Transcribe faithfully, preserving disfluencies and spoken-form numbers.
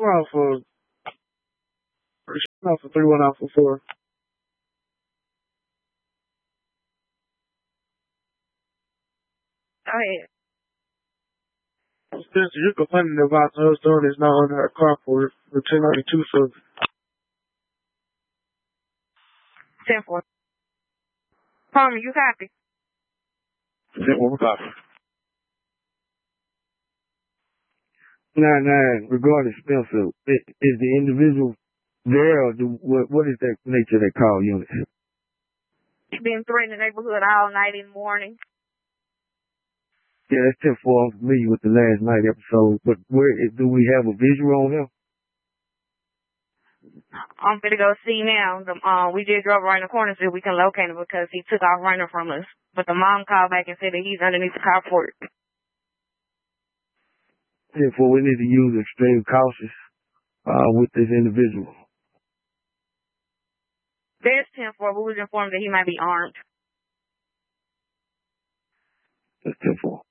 out for, out for three one out for four. Go ahead. Spencer, you're complaining about her son is not under her car for the ten ninety-two service. ten four. Palmer, you copy? ten four, copy. Nine nine, regarding Spencer, is the individual there, or do, what, what is that nature of that call unit? He's been threatening the neighborhood all night in the morning. Yeah, that's ten four. I'm familiar with the last night episode, but where do we have a visual on him? I'm gonna go see now. The, uh, we just drove around the corner so we can locate him because he took off running from us. But the mom called back and said that he's underneath the carport. Therefore, we need to use extreme caution uh, with this individual. There's ten four. We was informed that he might be armed. That's ten four.